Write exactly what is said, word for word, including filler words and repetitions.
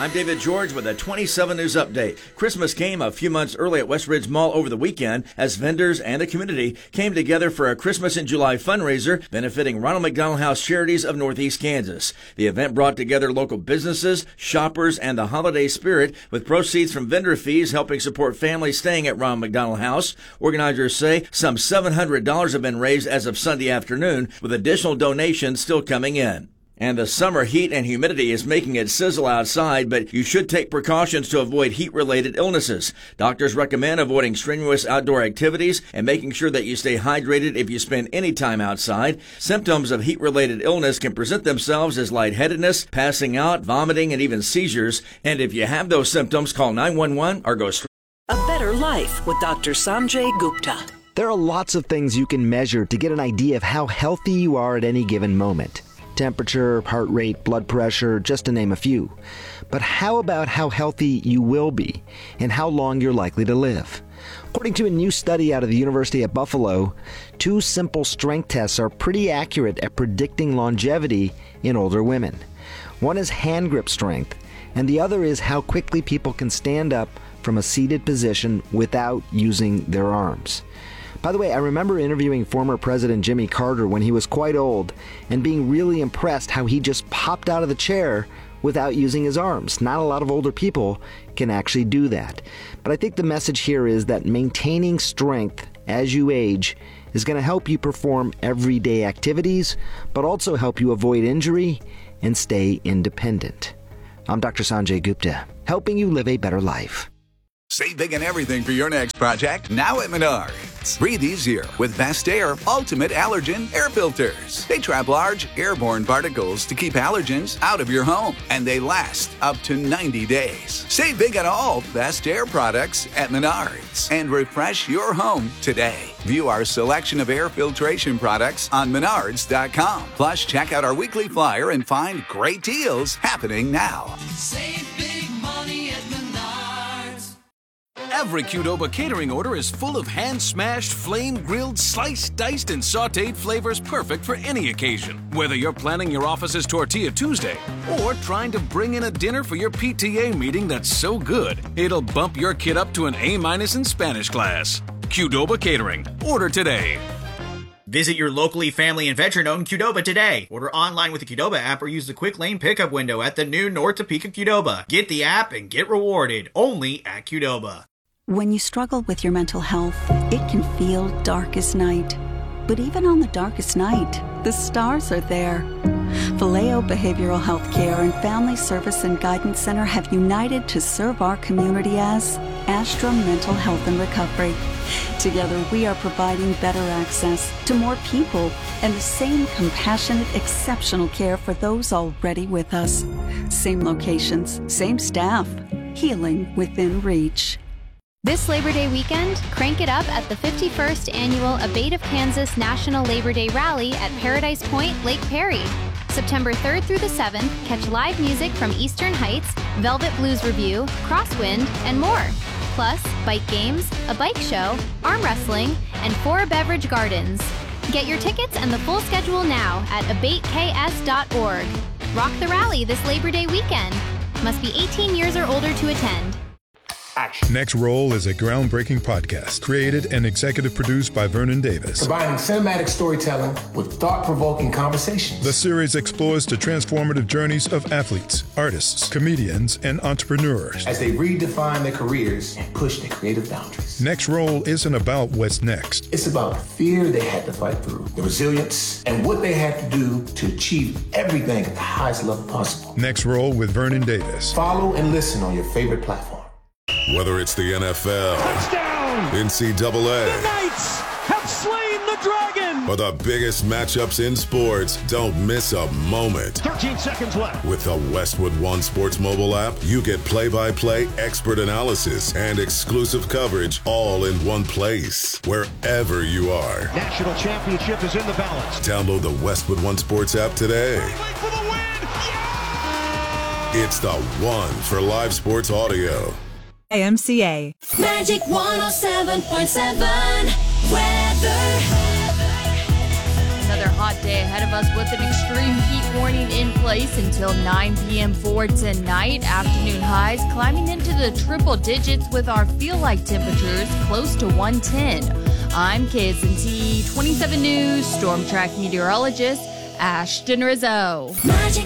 I'm David George with a twenty-seven News Update. Christmas came a few months early at West Ridge Mall over the weekend as vendors and the community came together for a Christmas in July fundraiser benefiting Ronald McDonald House Charities of Northeast Kansas. The event brought together local businesses, shoppers, and the holiday spirit with proceeds from vendor fees helping support families staying at Ronald McDonald House. Organizers say some seven hundred dollars have been raised as of Sunday afternoon, with additional donations still coming in. And the summer heat and humidity is making it sizzle outside, but you should take precautions to avoid heat-related illnesses. Doctors recommend avoiding strenuous outdoor activities and making sure that you stay hydrated if you spend any time outside. Symptoms of heat-related illness can present themselves as lightheadedness, passing out, vomiting, and even seizures. And if you have those symptoms, call nine one one or go straight. A Better Life with Doctor Sanjay Gupta. There are lots of things you can measure to get an idea of how healthy you are at any given moment. Temperature, heart rate, blood pressure, just to name a few. But how about how healthy you will be and how long you're likely to live? According to a new study out of the University of Buffalo, two simple strength tests are pretty accurate at predicting longevity in older women. One is hand grip strength, and the other is how quickly people can stand up from a seated position without using their arms. By the way, I remember interviewing former President Jimmy Carter when he was quite old and being really impressed how he just popped out of the chair without using his arms. Not a lot of older people can actually do that. But I think the message here is that maintaining strength as you age is going to help you perform everyday activities, but also help you avoid injury and stay independent. I'm Doctor Sanjay Gupta, helping you live a better life. Save big on everything for your next project now at Menards. Breathe easier with Best Air Ultimate Allergen Air Filters. They trap large airborne particles to keep allergens out of your home, and they last up to ninety days. Save big on all Best Air products at Menards and refresh your home today. View our selection of air filtration products on menards dot com. Plus, check out our weekly flyer and find great deals happening now. Save big money at Menards. Every Qdoba catering order is full of hand-smashed, flame-grilled, sliced, diced, and sautéed flavors perfect for any occasion. Whether you're planning your office's Tortilla Tuesday or trying to bring in a dinner for your P T A meeting that's so good, it'll bump your kid up to an A-minus in Spanish class. Qdoba Catering. Order today. Visit your locally family and veteran-owned Qdoba today. Order online with the Qdoba app or use the quick lane pickup window at the new North Topeka Qdoba. Get the app and get rewarded only at Qdoba. When you struggle with your mental health, it can feel dark as night. But even on the darkest night, the stars are there. Vallejo Behavioral Health Care and Family Service and Guidance Center have united to serve our community as Astra Mental Health and Recovery. Together, we are providing better access to more people and the same compassionate, exceptional care for those already with us. Same locations, same staff, healing within reach. This Labor Day weekend, crank it up at the fifty-first Annual Abate of Kansas National Labor Day Rally at Paradise Point, Lake Perry. September third through the seventh, catch live music from Eastern Heights, Velvet Blues Review, Crosswind, and more. Plus, bike games, a bike show, arm wrestling, and four beverage gardens. Get your tickets and the full schedule now at abate k s dot org. Rock the rally this Labor Day weekend. Must be eighteen years or older to attend. Action. Next Roll is a groundbreaking podcast created and executive produced by Vernon Davis. Combining cinematic storytelling with thought-provoking conversations. The series explores the transformative journeys of athletes, artists, comedians, and entrepreneurs as they redefine their careers and push their creative boundaries. Next Roll isn't about what's next. It's about the fear they had to fight through, the resilience, and what they had to do to achieve everything at the highest level possible. Next Roll with Vernon Davis. Follow and listen on your favorite platform. Whether it's the N F L, touchdown, N C double A, the Knights have slain the dragon, or the biggest matchups in sports, don't miss a moment. thirteen seconds left. With the Westwood One Sports mobile app, you get play-by-play expert analysis and exclusive coverage all in one place, wherever you are. National championship is in the balance. Download the Westwood One Sports app today. For the win. Yeah! It's the one for live sports audio. A M C A. Magic one oh seven point seven weather. Another hot day ahead of us with an extreme extreme heat warning in place until nine p.m. for tonight. Afternoon highs climbing into the triple digits with our feel-like temperatures close to one ten. I'm K S N T twenty-seven News Storm Track meteorologist Ashton Rizzo.